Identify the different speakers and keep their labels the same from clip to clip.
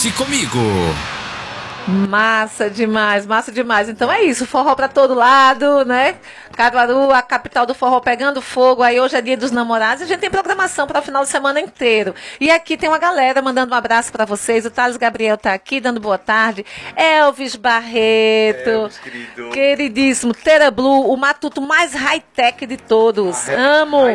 Speaker 1: Dance comigo.
Speaker 2: Massa demais, massa demais. Então é isso, forró pra todo lado, né? Caruaru, a capital do forró pegando fogo. Aí hoje é dia dos namorados e a gente tem programação para o final de semana inteiro. E aqui tem uma galera mandando um abraço para vocês. O Thales Gabriel tá aqui dando boa tarde. Elvis Barreto, queridíssimo. Tera Blue, o matuto mais high-tech de todos. Amo.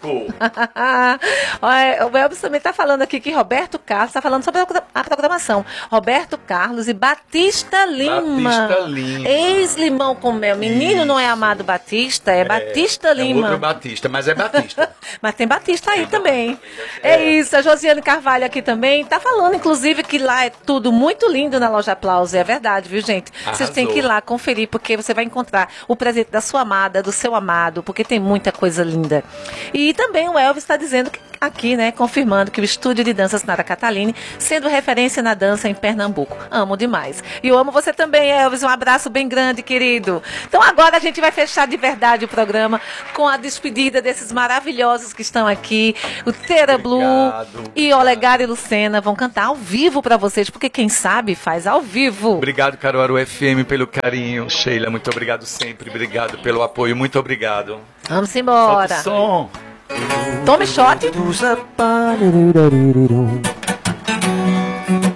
Speaker 2: O Elvis também tá falando aqui que Roberto Carlos tá falando sobre a programação. Roberto Carlos e Batista Lima. Ex-Limão com Mel. Menino, isso. Não é Amado Batista, é Batista Lima.
Speaker 3: É outro Batista, mas é Batista.
Speaker 2: Mas tem Batista aí também. É isso, a Josiane Carvalho aqui também tá falando, inclusive, que lá é tudo muito lindo na Loja Aplauso. É verdade, viu, gente? Vocês têm que ir lá conferir, porque você vai encontrar o presente da sua amada, do seu amado, porque tem muita coisa linda. E também o Elvis está dizendo que aqui, né, confirmando que o estúdio de dança Sinara Catalini, sendo referência na dança em Pernambuco. Amo demais. E eu amo você também, Elvis. Um abraço bem grande, querido. Então agora a gente vai fechar de verdade o programa com a despedida desses maravilhosos que estão aqui. O Tera Blue e Olegário e Lucena vão cantar ao vivo para vocês, porque quem sabe faz ao vivo.
Speaker 3: Obrigado, Caruaru FM, pelo carinho. Sheila, muito obrigado sempre. Obrigado pelo apoio. Muito obrigado.
Speaker 2: Vamos embora.
Speaker 3: Solta o som.
Speaker 2: Tome shot.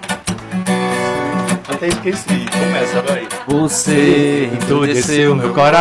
Speaker 3: Até esqueci. Começa, vai.
Speaker 4: Você enturdeceu meu coração.